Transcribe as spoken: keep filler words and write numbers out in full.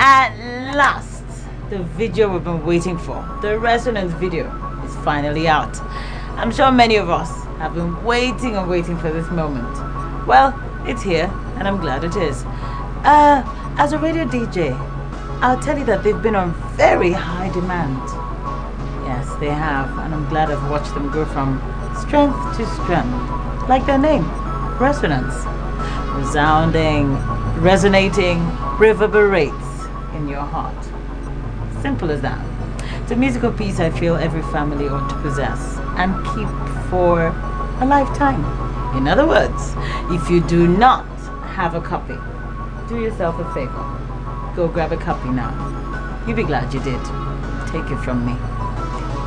At last, the video we've been waiting for, the resonance video, is finally out. I'm sure many of us have been waiting and waiting for this moment. Well, it's here, and I'm glad it is. Uh, as a radio D J, I'll tell you that they've been on very high demand. Yes, they have, and I'm glad I've watched them go from strength to strength, like their name, Resonance. Resounding, resonating, reverberates in your heart. Simple as that. It's a musical piece I feel every family ought to possess and keep for a lifetime. In other words, if you do not have a copy, do yourself a favor. Go grab a copy now. You'll be glad you did. Take it from me.